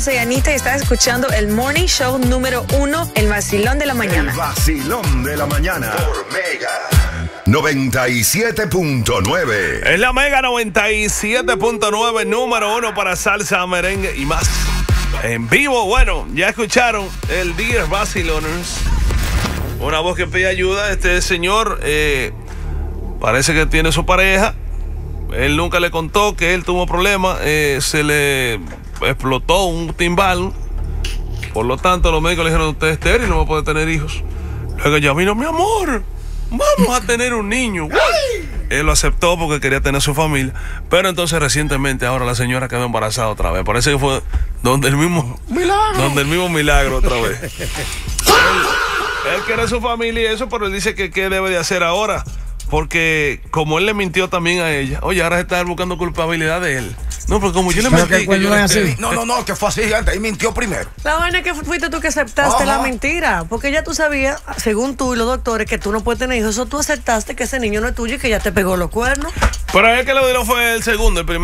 soy Anita y estás escuchando el Morning Show número 1, El Vacilón de la Mañana. El Vacilón de la Mañana por Mega 97.9. Es la Mega 97.9, número 1 para salsa, merengue y más. En vivo, bueno, ya escucharon el Dear Vaciloners. Una voz que pide ayuda. Este señor parece que tiene su pareja. Él nunca le contó que él tuvo problemas. Se le explotó un timbal. Por lo tanto, los médicos le dijeron: usted es estéril, no va a poder tener hijos. Luego ella vino: mi amor, vamos a tener un niño. Él lo aceptó porque quería tener su familia. Pero entonces recientemente ahora la señora quedó embarazada otra vez. Parece que fue donde el mismo milagro otra vez. Él quiere su familia y eso, pero él dice que qué debe de hacer ahora. Porque como él le mintió también a ella, oye, ahora se está buscando culpabilidad de él. No, porque como yo le mentí que yo No, que fue así, gente. Él mintió primero. La vaina es que fuiste tú que aceptaste la mentira. Porque ya tú sabías, según tú y los doctores, que tú no puedes tener hijos. Eso tú aceptaste que ese niño no es tuyo y que ya te pegó los cuernos. Pero a él que lo dio fue el segundo. El primero